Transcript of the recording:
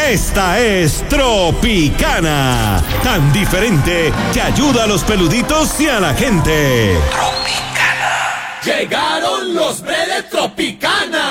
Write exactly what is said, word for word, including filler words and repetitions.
Esta es Tropicana, tan diferente que ayuda a los peluditos y a la gente. Tropicana. Llegaron los breves Tropicana.